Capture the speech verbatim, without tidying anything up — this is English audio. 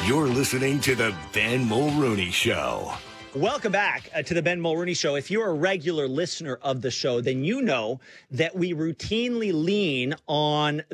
You're listening to the Ben Mulrooney Show. Welcome back uh, to the Ben Mulrooney Show. If you're a regular listener of the show, then you know that we routinely lean on